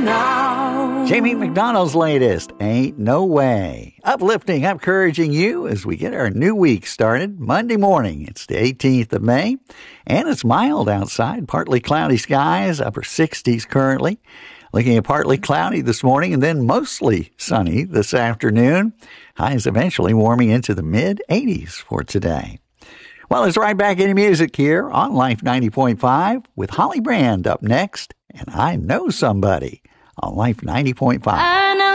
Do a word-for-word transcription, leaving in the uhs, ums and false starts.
now. Jamie McDonald's latest, Ain't No Way. Uplifting, encouraging you as we get our new week started. Monday morning, it's the eighteenth of May, and it's mild outside. Partly cloudy skies, upper sixties currently. Looking at partly cloudy this morning and then mostly sunny this afternoon. Highs eventually warming into the mid-eighties for today. Well, it's right back into music here on Life ninety point five with Holly Brand up next. And I Know Somebody on Life ninety point five. I know